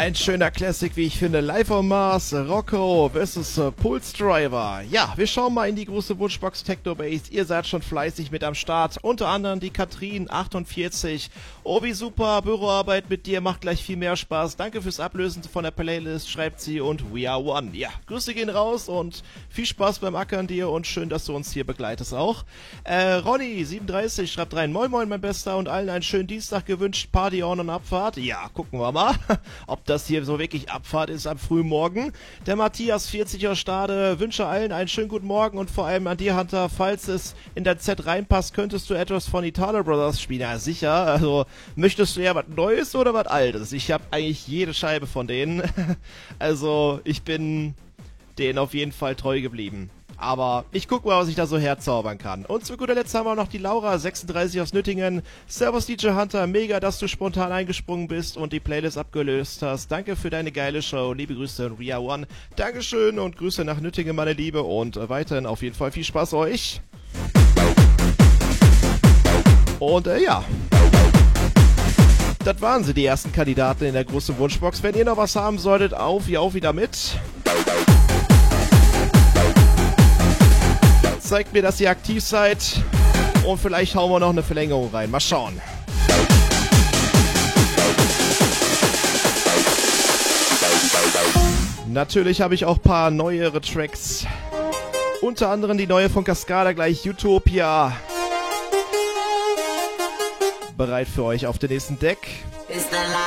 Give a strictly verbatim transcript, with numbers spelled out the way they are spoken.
Ein schöner Classic, wie ich finde. Live on Mars, Rocco versus uh, Pulse Driver. Ja, wir schauen mal in die große Wunschbox Techno Base. Ihr seid schon fleißig mit am Start. Unter anderem die Katrin achtundvierzig. Oh, wie super. Büroarbeit mit dir macht gleich viel mehr Spaß. Danke fürs Ablösen von der Playlist, schreibt sie. Und we are one. Ja, Grüße gehen raus und viel Spaß beim Ackern dir und schön, dass du uns hier begleitest auch. Äh, Ronny siebenunddreißig schreibt rein. Moin Moin, mein Bester, und allen einen schönen Dienstag gewünscht. Party on und Abfahrt. Ja, gucken wir mal, ob das hier so wirklich Abfahrt ist am frühen Morgen. Der Matthias vierzig aus Stade wünsche allen einen schönen guten Morgen und vor allem an dir, Hunter, falls es in dein Set reinpasst, könntest du etwas von Italo Brothers spielen. Ja, sicher. Also, möchtest du ja was Neues oder was Altes? Ich habe eigentlich jede Scheibe von denen. Also, ich bin denen auf jeden Fall treu geblieben. Aber ich guck mal, was ich da so herzaubern kann. Und zu guter Letzt haben wir noch die Laura, sechsunddreißig aus Nüttingen. Servus D J Hunter, mega, dass du spontan eingesprungen bist und die Playlist abgelöst hast. Danke für deine geile Show. Liebe Grüße und We Are One. Dankeschön und Grüße nach Nüttingen, meine Liebe. Und weiterhin auf jeden Fall viel Spaß euch. Und äh, ja. Das waren sie, die ersten Kandidaten in der großen Wunschbox. Wenn ihr noch was haben solltet, auf, ja, auf wieder mit. Zeigt mir, dass ihr aktiv seid und vielleicht hauen wir noch eine Verlängerung rein. Mal schauen. Natürlich habe ich auch ein paar neuere Tracks. Unter anderem die neue von Cascada, gleich Utopia. Bereit für euch auf dem nächsten Deck.